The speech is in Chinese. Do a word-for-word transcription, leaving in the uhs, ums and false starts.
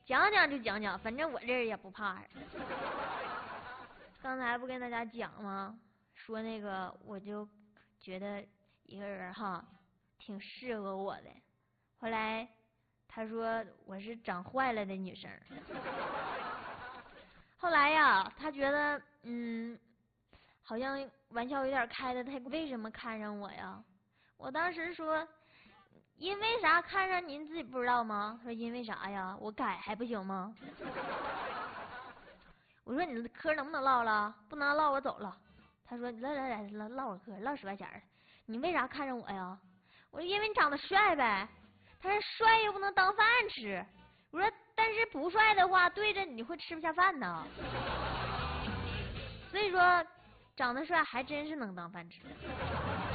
讲讲就讲讲，反正我这人也不怕。刚才不跟大家讲吗？说那个我就觉得一个人哈挺适合我的，后来他说我是长坏了的女生。后来呀，他觉得嗯，好像玩笑有点开的，他为什么看上我呀？我当时说，因为啥看上您自己不知道吗？他说因为啥呀？我改还不行吗？我说你的嗑能不能唠了？不能唠我走了。他说来来来唠唠会嗑，唠十块钱的。你为啥看上我呀？我说因为你长得帅呗。他说帅又不能当饭吃。我说但是不帅的话，对着你会吃不下饭呢。所以说，长得帅还真是能当饭吃。